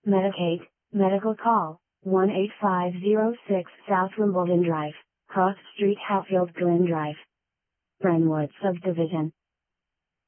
Medicaid, medical call, 18506 South Wimbledon Drive, Cross Street, Hatfield Glen Drive. Brentwood Subdivision.